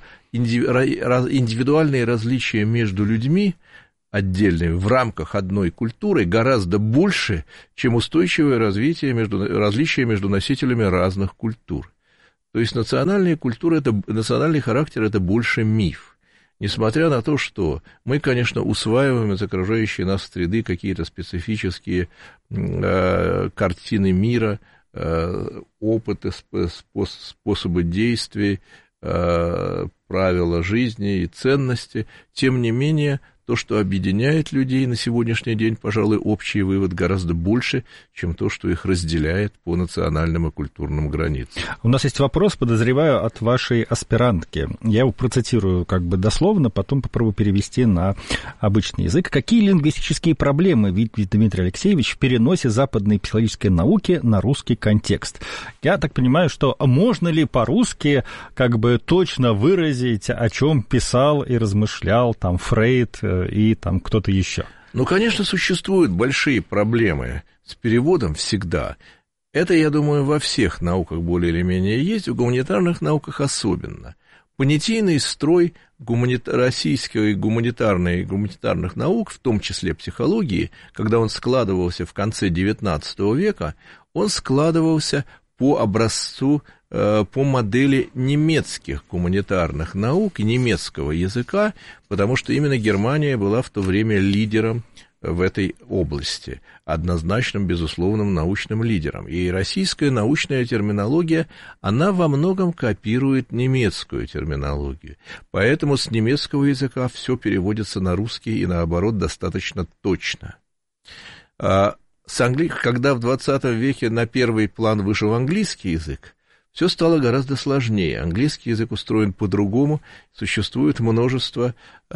индивидуальные различия между людьми, отдельные, в рамках одной культуры, гораздо больше, чем устойчивое развитие между, различия между носителями разных культур. То есть национальная культура, это, национальный характер – это больше миф. Несмотря на то, что мы, конечно, усваиваем из окружающей нас среды какие-то специфические э, картины мира, э, опыты, способы действий, э, правила жизни и ценности, тем не менее, то, что объединяет людей на сегодняшний день, пожалуй, общий вывод гораздо больше, чем то, что их разделяет по национальным и культурным границам. У нас есть вопрос, подозреваю, от вашей аспирантки. Я его процитирую как бы дословно, потом попробую перевести на обычный язык. Какие лингвистические проблемы видит Дмитрий Алексеевич в переносе западной психологической науки на русский контекст? Я так понимаю, что можно ли по-русски как бы точно выразить, о чем писал и размышлял там Фрейд и там кто-то еще? Ну, конечно, существуют большие проблемы с переводом всегда. Это, я думаю, во всех науках более или менее есть, в гуманитарных науках особенно. Понятийный строй гуманит... российской гуманитарной, гуманитарных наук, в том числе психологии, когда он складывался в конце девятнадцатого века, он складывался по образцу, по модели немецких гуманитарных наук и немецкого языка, потому что именно Германия была в то время лидером в этой области, однозначным, безусловным научным лидером. И российская научная терминология, она во многом копирует немецкую терминологию. Поэтому с немецкого языка все переводится на русский и, наоборот, достаточно точно. С англи... Когда в двадцатом веке на первый план вышел английский язык, все стало гораздо сложнее. Английский язык устроен по-другому, существует множество,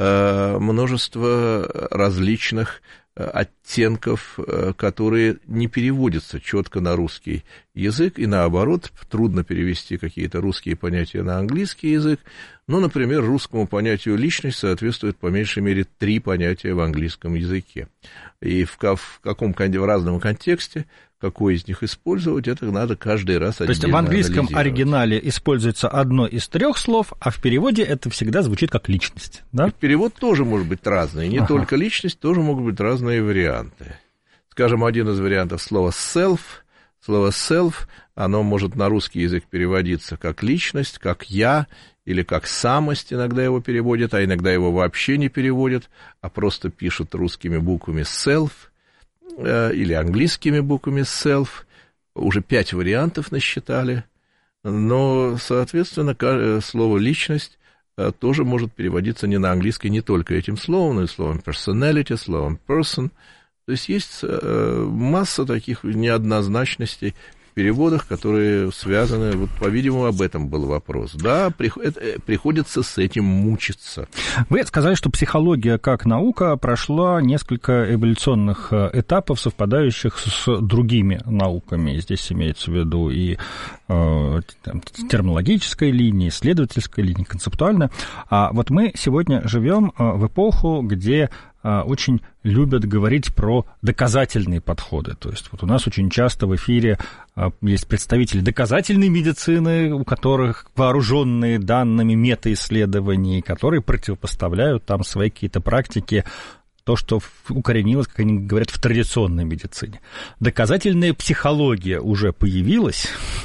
множество различных оттенков, которые не переводятся четко на русский язык, и наоборот, трудно перевести какие-то русские понятия на английский язык. Ну, например, русскому понятию «личность» соответствует по меньшей мере три понятия в английском языке. И в, в каком в разном контексте, какой из них использовать, это надо каждый раз отдельно анализировать. То есть в английском оригинале используется одно из трех слов, а в переводе это всегда звучит как «личность», да? И перевод тоже может быть разный, не ага. только «личность», тоже могут быть разные варианты. Скажем, один из вариантов слова «self», слово «self», оно может на русский язык переводиться как «личность», как «я», или как «самость» иногда его переводят, а иногда его вообще не переводят, а просто пишут русскими буквами «self», или английскими буквами self, уже пять вариантов насчитали, но, соответственно, слово «личность» тоже может переводиться не на английский не только этим словом, но и словом personality, словом person, то есть есть масса таких неоднозначностей в переводах, которые связаны, вот, по-видимому, об этом был вопрос. Да, приходится с этим мучиться. Вы сказали, что психология как наука прошла несколько эволюционных этапов, совпадающих с другими науками. Здесь имеется в виду и э, терминологическая линия, исследовательская линия, концептуальная. А вот мы сегодня живем в эпоху, где очень любят говорить про доказательные подходы. То есть вот у нас очень часто в эфире есть представители доказательной медицины, у которых вооруженные данными метаисследований, которые противопоставляют там свои какие-то практики, то, что укоренилось, как они говорят, в традиционной медицине. Доказательная психология уже появилась.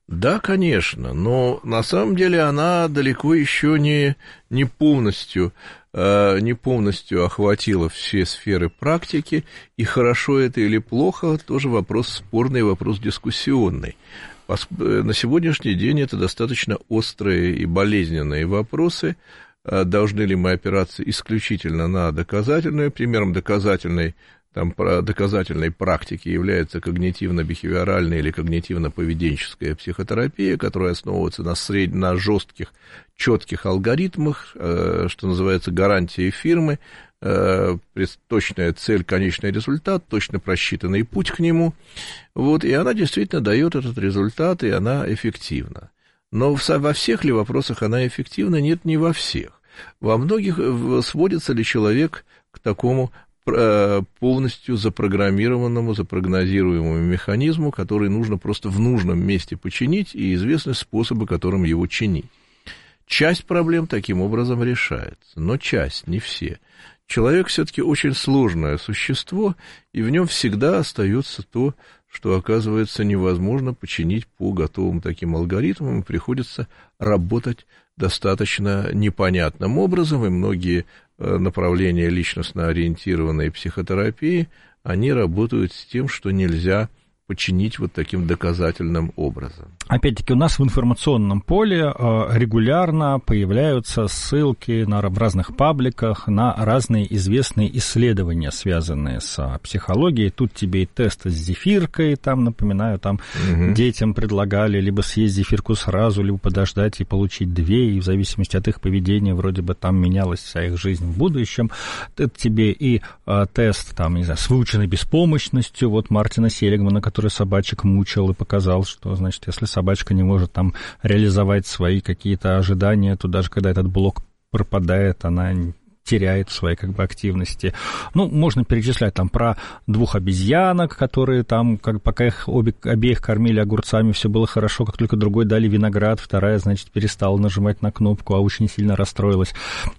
Да, конечно, но на самом деле она далеко еще не, не полностью, э, не полностью охватила все сферы практики, и хорошо это или плохо, тоже вопрос спорный, вопрос дискуссионный. На сегодняшний день это достаточно острые и болезненные вопросы. Должны ли мы опираться исключительно на доказательную? Примером доказательной, там, доказательной практики является когнитивно-бихевиоральная или когнитивно-поведенческая психотерапия, которая основывается на, сред... на жестких, четких алгоритмах, что называется гарантией фирмы, точная цель, конечный результат, точно просчитанный путь к нему. Вот, и она действительно дает этот результат, и она эффективна. Но во всех ли вопросах она эффективна? Нет, не во всех. Во многих сводится ли человек к такому полностью запрограммированному, запрогнозируемому механизму, который нужно просто в нужном месте починить, и известны способы, которым его чинить. Часть проблем таким образом решается, но часть, не все. Человек все-таки очень сложное существо, и в нем всегда остается то, что, оказывается, невозможно починить по готовым таким алгоритмам, и приходится работать достаточно непонятным образом, и многие направления личностно ориентированной психотерапии, они работают с тем, что нельзя починить вот таким доказательным образом. Опять-таки, у нас в информационном поле регулярно появляются ссылки на, в разных пабликах на разные известные исследования, связанные с психологией. Тут тебе и тест с зефиркой, там, напоминаю, там угу. детям предлагали либо съесть зефирку сразу, либо подождать и получить две, и в зависимости от их поведения вроде бы там менялась вся их жизнь в будущем. Это тебе и а, тест, там, не знаю, с выученной беспомощностью, вот Мартина Селигмана, который который собачек мучил и показал, что, значит, если собачка не может там реализовать свои какие-то ожидания, то даже когда этот блок пропадает, она теряет свои как бы активности. Ну, можно перечислять там про двух обезьянок, которые там, как, пока их обе, обеих кормили огурцами, все было хорошо, как только другой дали виноград, вторая, значит, перестала нажимать на кнопку, а очень сильно расстроилась.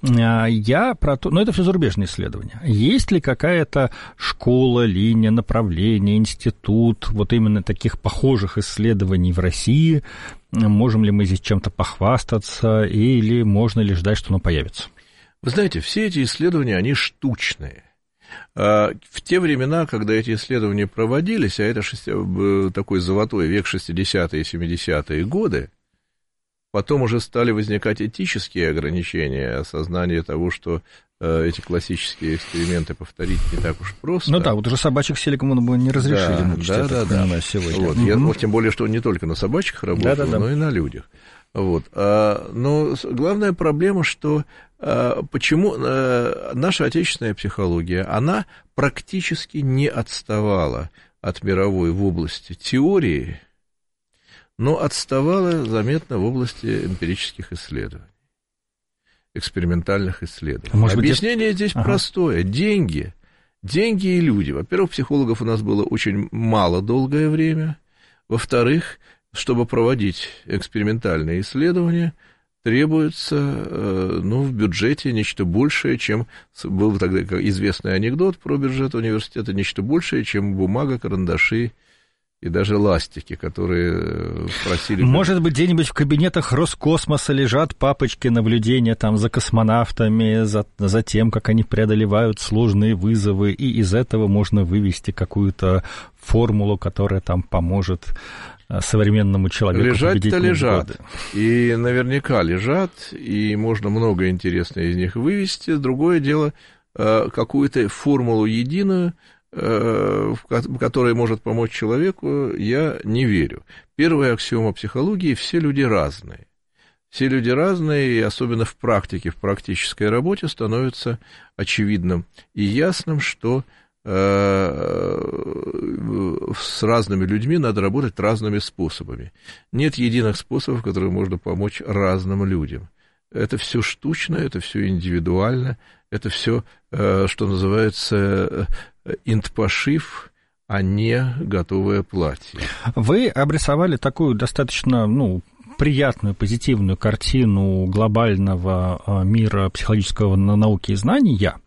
Я про то... Ну, это все зарубежные исследования. Есть ли какая-то школа, линия, направление, институт вот именно таких похожих исследований в России? Можем ли мы здесь чем-то похвастаться или можно ли ждать, что оно появится? Вы знаете, все эти исследования, они штучные. В те времена, когда эти исследования проводились, а это такой золотой век шестидесятые и семидесятые годы, потом уже стали возникать этические ограничения, осознание того, что эти классические эксперименты повторить не так уж просто. Ну да, вот уже собачек Селигмана бы не разрешили да, мучить, да, я да, так да. понимаю, сегодня. Вот, угу. я, ну, тем более, что он не только на собачках работал, да, да, да. но и на людях. Вот. Но главная проблема, что почему наша отечественная психология, она практически не отставала от мировой в области теории, но отставала заметно в области эмпирических исследований, экспериментальных исследований. Может Объяснение быть, здесь ага. простое. Деньги. Деньги и люди. Во-первых, психологов у нас было очень мало долгое время. Во-вторых, чтобы проводить экспериментальные исследования, требуется ну, в бюджете нечто большее, чем... Был тогда известный анекдот про бюджет университета, нечто большее, чем бумага, карандаши и даже ластики, которые просили... Может быть, где-нибудь в кабинетах Роскосмоса лежат папочки наблюдения там, за космонавтами, за, за тем, как они преодолевают сложные вызовы, и из этого можно вывести какую-то формулу, которая там поможет современному человеку победить. Лежать-то лежат, и наверняка лежат, и можно много интересного из них вывести. Другое дело, какую-то формулу единую, которая может помочь человеку, я не верю. Первая аксиома психологии – все люди разные. Все люди разные, и особенно в практике, в практической работе становится очевидным и ясным, что с разными людьми надо работать разными способами. Нет единых способов, которые можно помочь разным людям. Это все штучно, это все индивидуально, это все, что называется, инт-пошив, а не готовое платье. Вы обрисовали такую достаточно, ну, приятную, позитивную картину глобального мира психологического науки и знания.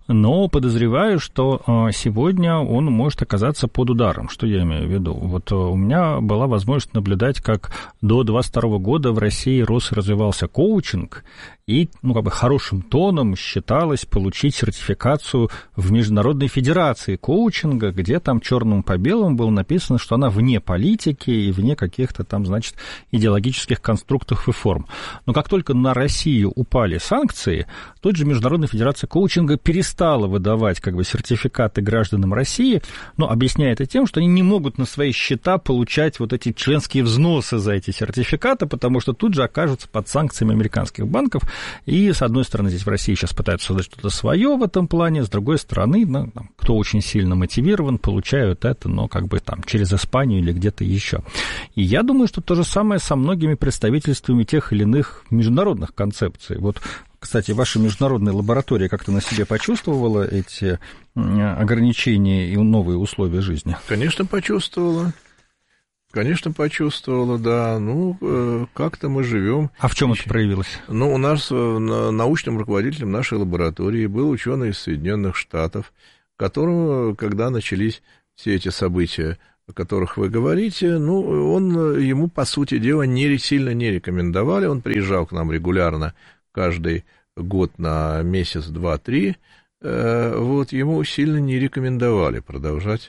но подозреваю, что сегодня он может оказаться под ударом. Что я имею в виду? Вот у меня была возможность наблюдать, как до двадцать второго года в России рос и развивался коучинг, и, ну, как бы хорошим тоном считалось получить сертификацию в Международной Федерации коучинга, где там черным по белому было написано, что она вне политики и вне каких-то там, значит, идеологических конструктов и форм. Но как только на Россию упали санкции, тот же Международная Федерация коучинга перестала выдавать, как бы, сертификаты гражданам России, но объясняя это тем, что они не могут на свои счета получать вот эти членские взносы за эти сертификаты, потому что тут же окажутся под санкциями американских банков. И, с одной стороны, здесь в России сейчас пытаются создать что-то свое в этом плане, с другой стороны, ну, там, кто очень сильно мотивирован, получают это, но как бы там через Испанию или где-то еще. И я думаю, что то же самое со многими представительствами тех или иных международных концепций. Вот, кстати, ваша международная лаборатория как-то на себе почувствовала эти ограничения и новые условия жизни? Конечно, почувствовала. Конечно, почувствовала, да. Ну, как-то мы живем. А в чем это проявилось? Ну, у нас научным руководителем нашей лаборатории был ученый из Соединенных Штатов, которому, когда начались все эти события, о которых вы говорите, ну, он, ему, по сути дела, не, сильно не рекомендовали. Он приезжал к нам регулярно каждый год на месяц, два, три. Вот, ему сильно не рекомендовали продолжать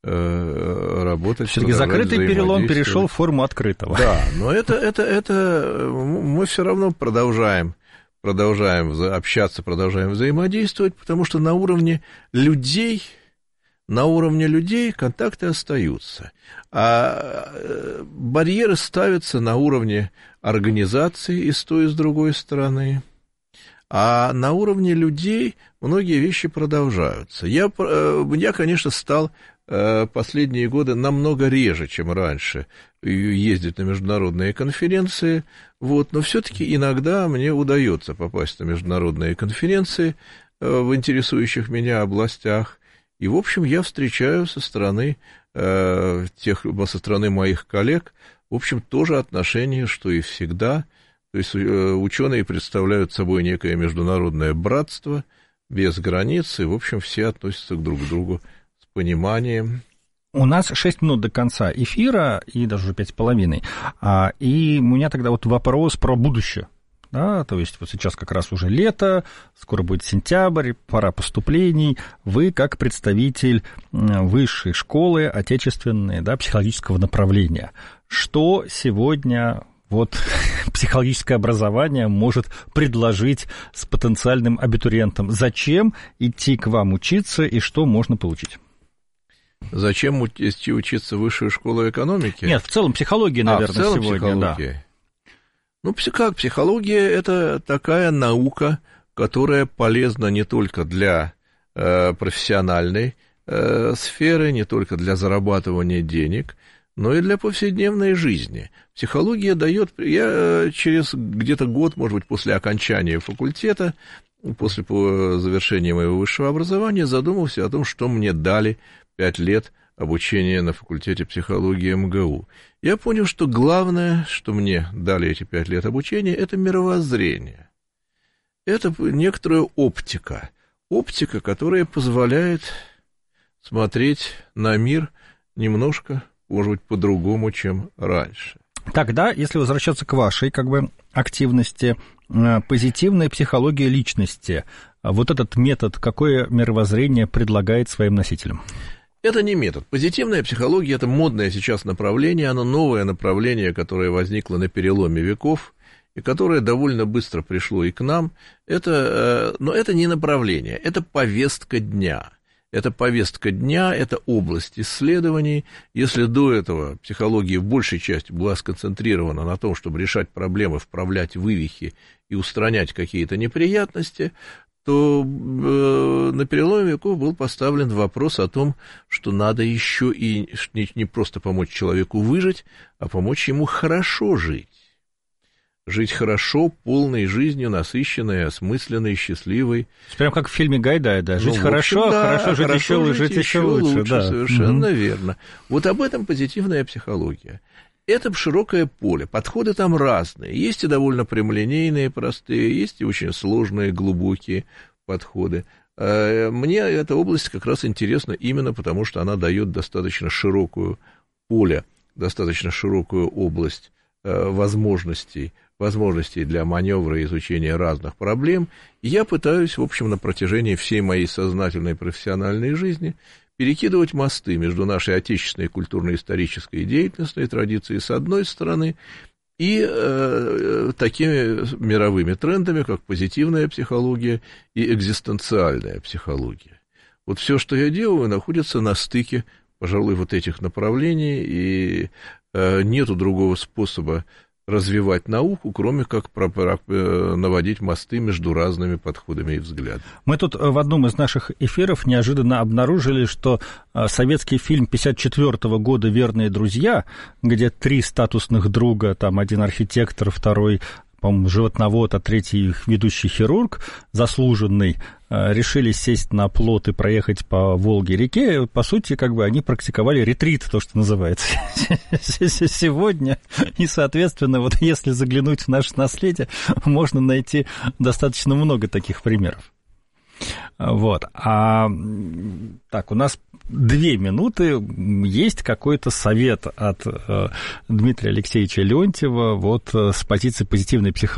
работать. Все-таки закрытый перелом перешел в форму открытого. Да, но это, это, это мы все равно продолжаем, продолжаем общаться, продолжаем взаимодействовать, потому что на уровне людей, на уровне людей контакты остаются. А барьеры ставятся на уровне организации и с той, и с другой стороны. А на уровне людей многие вещи продолжаются. Я, я конечно, стал последние годы намного реже, чем раньше, ездить на международные конференции, вот, но все-таки иногда мне удается попасть на международные конференции в интересующих меня областях, и, в общем, я встречаю со стороны, тех, со стороны моих коллег, в общем, тоже отношение, что и всегда, то есть ученые представляют собой некое международное братство без границ, и, в общем, все относятся друг к другу пониманием. У нас шесть минут до конца эфира, и даже уже пять с половиной. И у меня тогда вот вопрос про будущее. Да, то есть вот сейчас как раз уже лето, скоро будет сентябрь, пора поступлений. Вы, как представитель высшей школы отечественной, да, психологического направления, что сегодня вот психологическое образование может предложить с потенциальным абитуриентом? Зачем идти к вам учиться и что можно получить? Зачем идти учиться в высшую школу экономики? Нет, в целом психология, наверное, а, в целом сегодня, психология. Да. Ну, как психология — это такая наука, которая полезна не только для э, профессиональной э, сферы, не только для зарабатывания денег, но и для повседневной жизни. Психология дает... Я через где-то год, может быть, после окончания факультета, после завершения моего высшего образования, задумался о том, что мне дали пять лет обучения на факультете психологии эм гэ у. Я понял, что главное, что мне дали эти пять лет обучения, это мировоззрение. Это некоторая оптика. Оптика, которая позволяет смотреть на мир немножко, может быть, по-другому, чем раньше. Тогда, если возвращаться к вашей, как бы, активности, позитивная психология личности, вот этот метод, какое мировоззрение предлагает своим носителям? Это не метод. Позитивная психология — это модное сейчас направление, оно новое направление, которое возникло на переломе веков, и которое довольно быстро пришло и к нам. Это, но это не направление, это повестка дня. Это повестка дня, это область исследований. Если до этого психология в большей части была сконцентрирована на том, чтобы решать проблемы, вправлять вывихи и устранять какие-то неприятности, то э, на переломе веков был поставлен вопрос о том, что надо еще и не, не просто помочь человеку выжить, а помочь ему хорошо жить. Жить хорошо, полной жизнью, насыщенной, осмысленной, счастливой. Прям как в фильме Гайдая, да. Жить ну, хорошо, общем, да, хорошо жить еще лучше, жить еще лучше. лучше да. Совершенно угу. верно. Вот об этом позитивная психология. Это широкое поле, подходы там разные. Есть и довольно прямолинейные, простые, есть и очень сложные, глубокие подходы. Мне эта область как раз интересна именно потому, что она дает достаточно широкую поле, достаточно широкую область возможностей, возможностей для маневра и изучения разных проблем. И я пытаюсь, в общем, на протяжении всей моей сознательной профессиональной жизни перекидывать мосты между нашей отечественной культурно-исторической деятельностью и традицией с одной стороны и э, такими мировыми трендами, как позитивная психология и экзистенциальная психология. Вот все, что я делаю, находится на стыке, пожалуй, вот этих направлений, и э, нету другого способа развивать науку, кроме как наводить мосты между разными подходами и взглядами. Мы тут в одном из наших эфиров неожиданно обнаружили, что советский фильм пятьдесят четвёртого года «Верные друзья», где три статусных друга, там один архитектор, второй, по-моему, животновод, а третий их ведущий хирург, заслуженный, решили сесть на плот и проехать по Волге-реке. По сути, как бы они практиковали ретрит, то, что называется, сегодня. И, соответственно, вот если заглянуть в наше наследие, можно найти достаточно много таких примеров. Вот. А так, у нас две минуты. Есть какой-то совет от э, Дмитрия Алексеевича Леонтьева вот с позиции позитивной психологии?